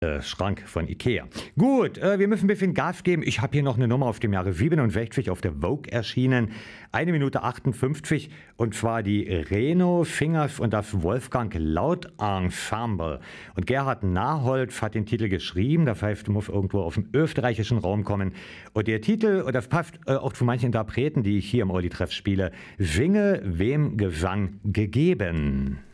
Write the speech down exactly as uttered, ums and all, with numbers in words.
Äh, Schrank von Ikea. Gut, äh, wir müssen ein bisschen Gas geben. Ich habe hier noch eine Nummer auf dem Jahre siebenundsechzig auf der Vogue erschienen. Eine Minute achtundfünfzig und zwar die Reno Fingers und das Wolfgang Laut Ensemble. Und Gerhard Naholz hat den Titel geschrieben, das heißt, muss irgendwo aus dem österreichischen Raum kommen. Und der Titel, und das passt äh, auch zu manchen Interpreten, die ich hier im Audi-Treff spiele, Singe wem Gesang gegeben.